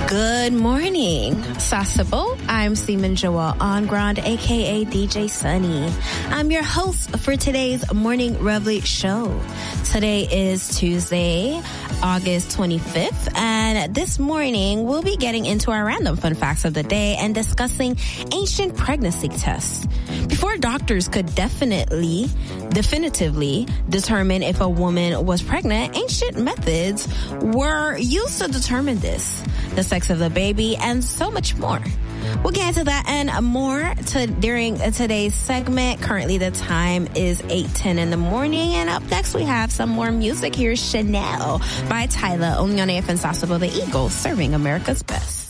Good morning, Sasebo. I'm Seaman Joel on Grand, aka DJ Sunny. I'm your host for today's Morning Reveille show. Today is Tuesday, August 25th, and this morning we'll be getting into our random fun facts of the day and discussing ancient pregnancy tests. Before doctors could definitively determine if a woman was pregnant, ancient methods were used to determine this, the sex of the baby, and so much more. We'll get into that and more during today's segment. Currently, the time is 8:10 in the morning, and up next we have some more music. Here's Chanel by Tyler, only on AFN Sasebo, the Eagle, serving America's best.